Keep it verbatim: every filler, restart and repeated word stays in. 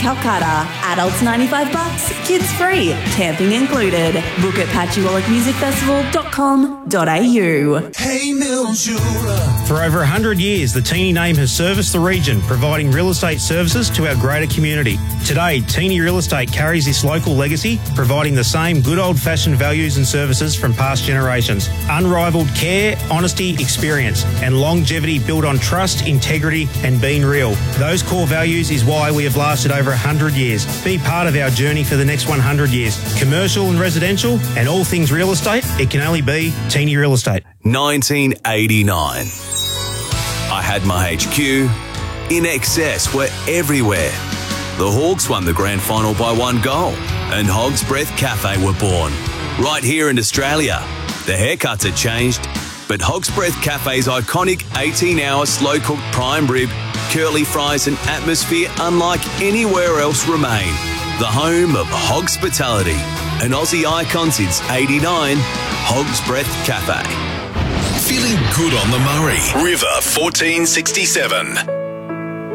Calcutta. Adults ninety-five bucks, kids free, camping included. Book at patchywallach music festival dot com dot a u. Hey Mildura. For over one hundred years, the Teeny name has serviced the region, providing real estate services to our greater community. Today, Teeny Real Estate carries this local legacy, providing the same good old-fashioned values and services from past generations. Unrivaled care, honesty, experience, and longevity built on trust, integrity, and being real. Those core values is why we have lasted over one hundred years. Be part of our journey for the next one hundred years. Commercial and residential, and all things real estate, it can only be Teeny Real Estate. nineteen eighty-nine. I had my H Q. In Excess were everywhere. The Hawks won the grand final by one goal, and Hog's Breath Cafe were born. Right here in Australia, the haircuts had changed, but Hog's Breath Cafe's iconic eighteen-hour slow-cooked prime rib, curly fries and atmosphere unlike anywhere else remain. The home of Hogspitality, an Aussie icon since eighty-nine, Hog's Breath Cafe. Feeling good on the Murray. River fourteen sixty-seven.